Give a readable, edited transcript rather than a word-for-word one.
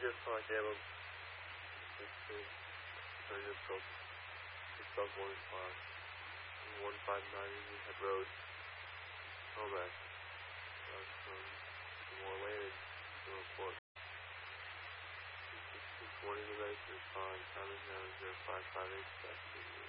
just call Caleb. 16. So just go. Just go 159 Union Head Road. Go back. More landed to report. 220 to ready to respond. Time is now 0558.